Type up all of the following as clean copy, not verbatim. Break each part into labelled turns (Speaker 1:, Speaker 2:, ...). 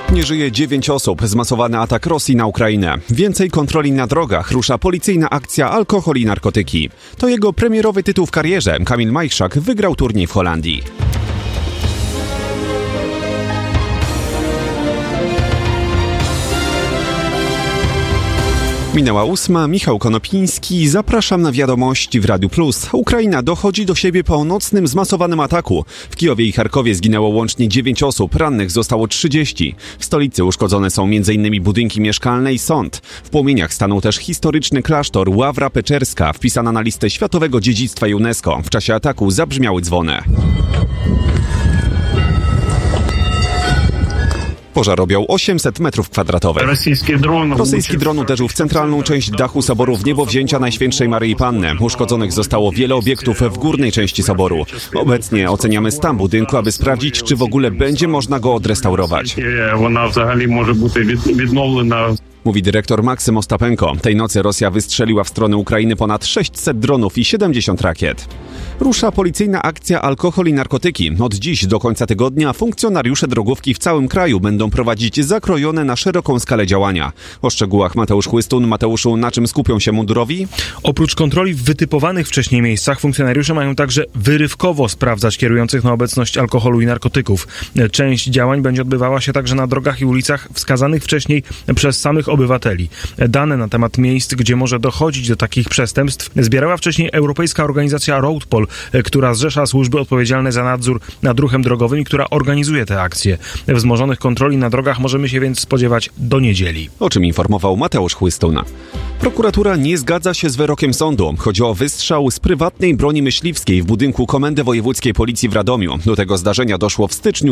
Speaker 1: Nie żyje 9 osób. Zmasowany atak Rosji na Ukrainę. Więcej kontroli na drogach. Rusza policyjna akcja Alkohol i narkotyki. To jego premierowy tytuł w karierze. Kamil Majchrzak wygrał turniej w Holandii. Minęła 8, Michał Konopiński, zapraszam na wiadomości w Radiu Plus. Ukraina dochodzi do siebie po nocnym zmasowanym ataku. W Kijowie i Charkowie zginęło łącznie 9 osób, rannych zostało 30. W stolicy uszkodzone są m.in. budynki mieszkalne i sąd. W płomieniach stanął też historyczny klasztor Ławra Peczerska, wpisana na listę Światowego Dziedzictwa UNESCO. W czasie ataku zabrzmiały dzwony. Pożar objął 800 m2. Rosyjski dron uderzył w centralną część dachu soboru w Niebowzięcia Najświętszej Maryi Panny. Uszkodzonych zostało wiele obiektów w górnej części soboru. Obecnie oceniamy stan budynku, aby sprawdzić, czy w ogóle będzie można go odrestaurować. Mówi dyrektor Maksym Ostapenko. Tej nocy Rosja wystrzeliła w stronę Ukrainy ponad 600 dronów i 70 rakiet. Rusza policyjna akcja Alkohol i narkotyki. Od dziś do końca tygodnia funkcjonariusze drogówki w całym kraju będą prowadzić zakrojone na szeroką skalę działania. O szczegółach Mateusz Chłystun. Mateuszu, na czym skupią się mundurowi?
Speaker 2: Oprócz kontroli w wytypowanych wcześniej miejscach, funkcjonariusze mają także wyrywkowo sprawdzać kierujących na obecność alkoholu i narkotyków. Część działań będzie odbywała się także na drogach i ulicach wskazanych wcześniej przez samych obywateli. Dane na temat miejsc, gdzie może dochodzić do takich przestępstw, zbierała wcześniej Europejska Organizacja Roadpol, która zrzesza służby odpowiedzialne za nadzór nad ruchem drogowym i która organizuje te akcje. Wzmożonych kontroli na drogach możemy się więc spodziewać do niedzieli.
Speaker 1: O czym informował Mateusz Chłystun. Prokuratura nie zgadza się z wyrokiem sądu. Chodzi o wystrzał z prywatnej broni myśliwskiej w budynku Komendy Wojewódzkiej Policji w Radomiu. Do tego zdarzenia doszło w styczniu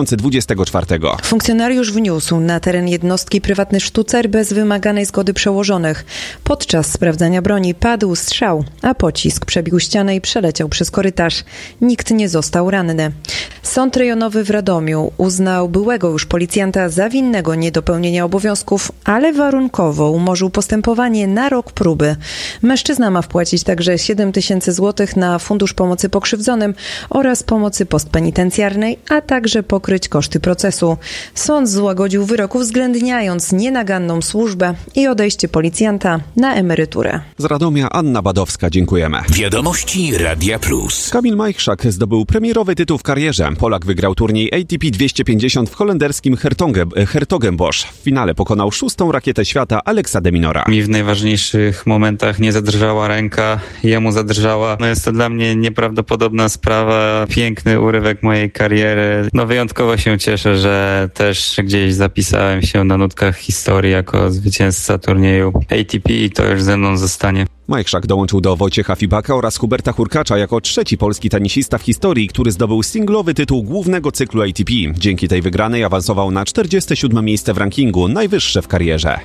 Speaker 1: 2024.
Speaker 3: Funkcjonariusz wniósł na teren jednostki prywatny sztucer bez wymaganej zgody przełożonych. Podczas sprawdzania broni padł strzał, a pocisk przebił ścianę i przeleciał przez korytarz. Nikt nie został ranny. Sąd rejonowy w Radomiu uznał byłego już policjanta za winnego niedopełnienia obowiązków, ale warunkowo umorzył postępowanie na rok próby. Mężczyzna ma wpłacić także 7 000 złotych na Fundusz Pomocy Pokrzywdzonym oraz pomocy postpenitencjarnej, a także pokryć koszty procesu. Sąd złagodził wyrok, uwzględniając nienaganną służbę i odejście policjanta na emeryturę.
Speaker 1: Z Radomia Anna Badowska, dziękujemy.
Speaker 4: Wiadomości Radia Plus.
Speaker 1: Kamil Majchrzak zdobył premierowy tytuł w karierze. Polak wygrał turniej ATP 250 w holenderskim Hertogenbosch. W finale pokonał 6. rakietę świata Alexa de Minora.
Speaker 5: Mi w najważniejszych momentach nie zadrżała ręka, jemu zadrżała. Jest to dla mnie nieprawdopodobna sprawa, piękny urywek mojej kariery. Wyjątkowo się cieszę, że też gdzieś zapisałem się na nutkach historii jako zwycięzca turnieju ATP i to już ze mną zostanie.
Speaker 1: Majchrzak dołączył do Wojciecha Fibaka oraz Huberta Hurkacza jako trzeci polski tenisista w historii, który zdobył singlowy tytuł głównego cyklu ATP. Dzięki tej wygranej awansował na 47. miejsce w rankingu, najwyższe w karierze.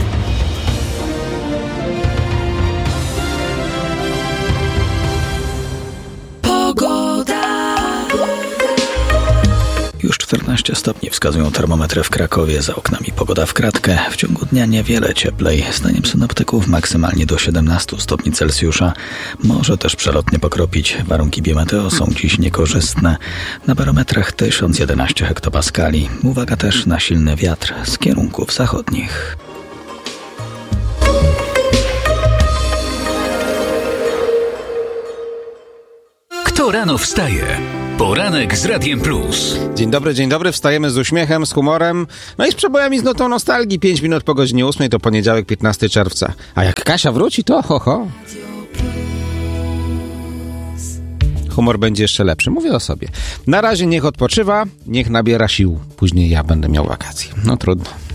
Speaker 6: Już 14 stopni wskazują termometry w Krakowie, za oknami pogoda w kratkę. W ciągu dnia niewiele cieplej. Zdaniem synoptyków maksymalnie do 17 stopni Celsjusza. Może też przelotnie pokropić. Warunki biometeo są dziś niekorzystne. Na barometrach 1011 hektopaskali. Uwaga też na silny wiatr z kierunków zachodnich.
Speaker 4: Kto rano wstaje? Poranek z Radiem Plus.
Speaker 7: Dzień dobry, wstajemy z uśmiechem, z humorem, i z przebojami z notą nostalgii. 5 minut po godzinie 8 to poniedziałek 15 czerwca. A jak Kasia wróci, to ho. Humor będzie jeszcze lepszy, mówię o sobie. Na razie niech odpoczywa, niech nabiera sił. Później ja będę miał wakacje. Trudno.